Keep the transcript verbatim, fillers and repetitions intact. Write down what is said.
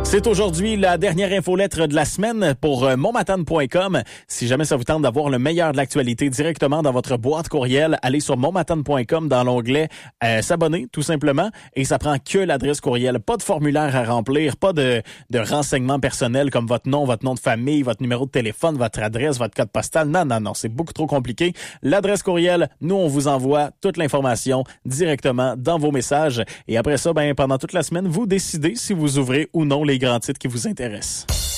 C'est aujourd'hui la dernière infolettre de la semaine pour euh, monmatane point com. Si jamais ça vous tente d'avoir le meilleur de l'actualité directement dans votre boîte courriel, allez sur monmatane point com dans l'onglet euh, s'abonner tout simplement et ça prend que l'adresse courriel. Pas de formulaire à remplir, pas de, de renseignements personnels comme votre nom, votre nom de famille, votre numéro de téléphone, votre adresse, votre code postal. Non, non, non, c'est beaucoup trop compliqué. L'adresse courriel, nous on vous envoie toute l'information directement dans vos messages et après ça, ben pendant toute la semaine, vous décidez si vous ouvrez ou non les grands titres qui vous intéressent.